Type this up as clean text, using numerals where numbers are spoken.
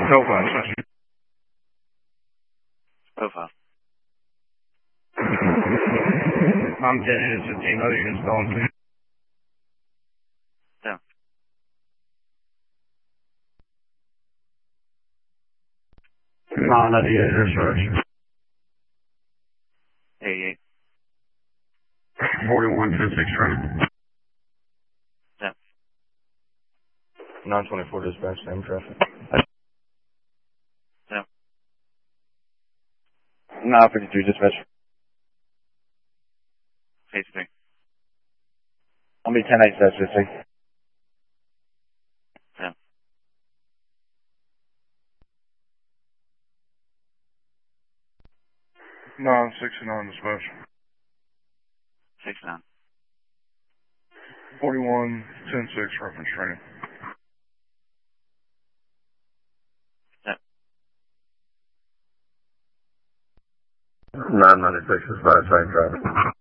Profile session. Profile. I'm dead. It's a team ocean's gone. Yeah. No, not yet. That's right. 88. 41, 10, 6, right? Yeah. 924 dispatch, same traffic. Yeah. 952 dispatch. Phase 3. I'll be 10-8 dispatch, 50. Yeah. No, 69 dispatch. 69. 41, 10, 6, reference training. Yeah. 996 dispatch, same traffic.